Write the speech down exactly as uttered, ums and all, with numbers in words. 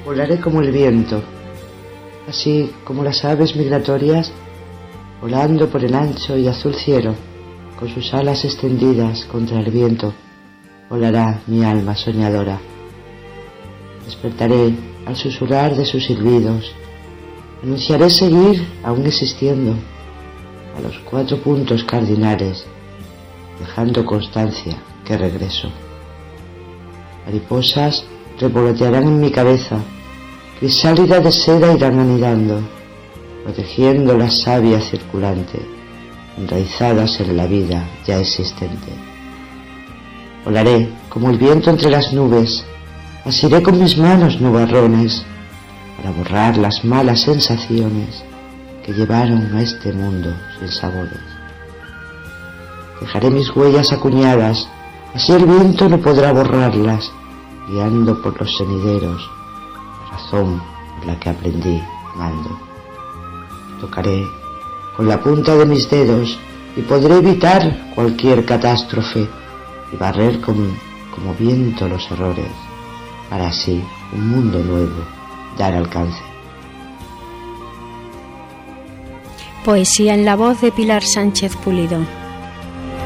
Volaré como el viento, así como las aves migratorias, volando por el ancho y azul cielo, con sus alas extendidas contra el viento, volará mi alma soñadora. Despertaré al susurrar de sus silbidos, anunciaré seguir aún existiendo a los cuatro puntos cardinales, dejando constancia que regreso. Mariposas revolotearán en mi cabeza, crisálida de seda irán anidando, protegiendo la savia circulante, enraizadas en la vida ya existente. Volaré como el viento entre las nubes, asiré con mis manos nubarrones, para borrar las malas sensaciones que llevaron a este mundo sin sabores. Dejaré mis huellas acuñadas, así el viento no podrá borrarlas, guiando por los senideros, la razón por la que aprendí amando. Tocaré con la punta de mis dedos y podré evitar cualquier catástrofe y barrer con, como viento los errores, para así un mundo nuevo dar alcance. Poesía en la voz de Pilar Sánchez Pulido.